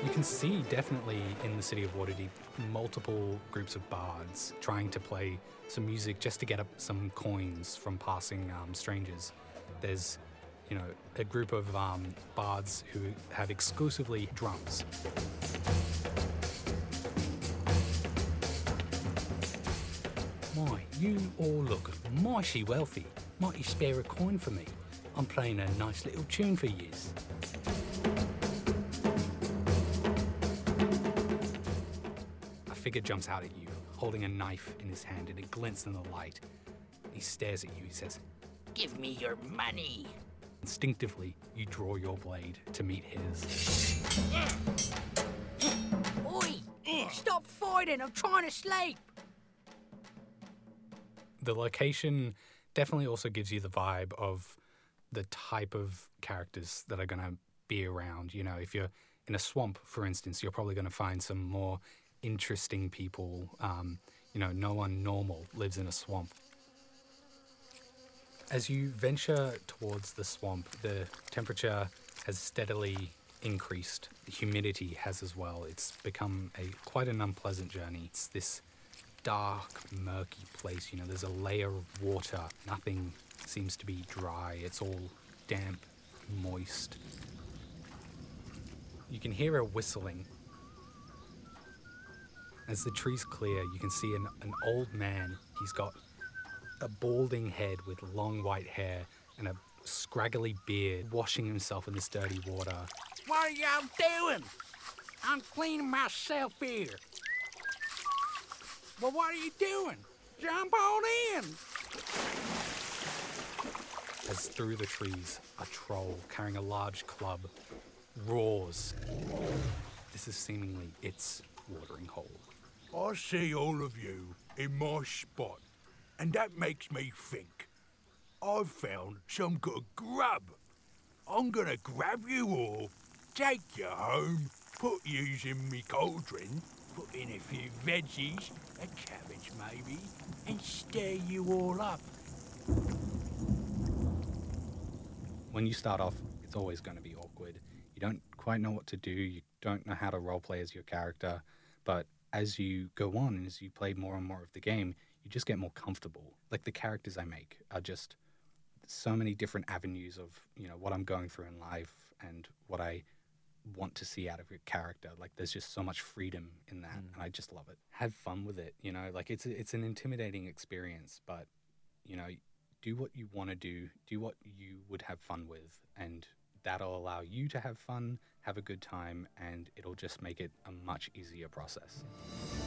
You can see definitely in the city of Waterdeep multiple groups of bards trying to play some music just to get up some coins from passing strangers. There's, a group of bards who have exclusively drums. My, you all look mighty wealthy. Might you spare a coin for me? I'm playing a nice little tune for yous. A figure jumps out at you, holding a knife in his hand, and it glints in the light. He stares at you. He says, "Give me your money." Instinctively, you draw your blade to meet his. Oi! Stop fighting! I'm trying to sleep! The location definitely also gives you the vibe of the type of characters that are going to be around. If you're in a swamp, for instance, you're probably going to find some more interesting people. No one normal lives in a swamp. As you venture towards the swamp, the temperature has steadily increased. The humidity has as well. It's become quite an unpleasant journey. It's this dark, murky place. There's a layer of water. Nothing seems to be dry. It's all damp, moist. You can hear a whistling. As the trees clear, you can see an old man. He's got a balding head with long white hair and a scraggly beard, washing himself in this dirty water. What are y'all doing? I'm cleaning myself here. Well, what are you doing? Jump on in! As through the trees, a troll carrying a large club roars. This is seemingly its watering hole. I see all of you in my spot, and that makes me think. I've found some good grub. I'm gonna grab you all, take you home, put yous in me cauldron, put in a few veggies, a cabbage maybe, and stir you all up. When you start off, it's always going to be awkward. You don't quite know what to do. You don't know how to roleplay as your character. But as you go on and as you play more and more of the game, you just get more comfortable. Like the characters I make are just so many different avenues of, what I'm going through in life and what I want to see out of your character. Like there's just so much freedom in that, and I just love it. Have fun with it, like it's an intimidating experience, but do what you want to do what you would have fun with, and that'll allow you to have fun, have a good time, and it'll just make it a much easier process.